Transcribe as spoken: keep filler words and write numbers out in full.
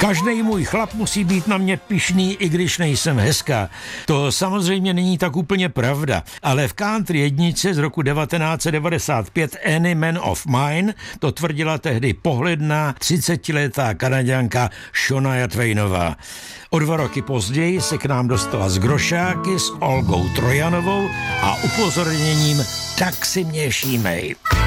Každý můj chlap musí být na mě pyšný, i když nejsem hezká. To samozřejmě není tak úplně pravda, ale v country jednice z roku devatenáct set devadesát pět Any Man of Mine to tvrdila tehdy pohledná třicetiletá Kanaďanka Shania Twainová. O dva roky později se k nám dostala z Grošáky s Olgou Trojanovou a upozorněním tak si mě šímej.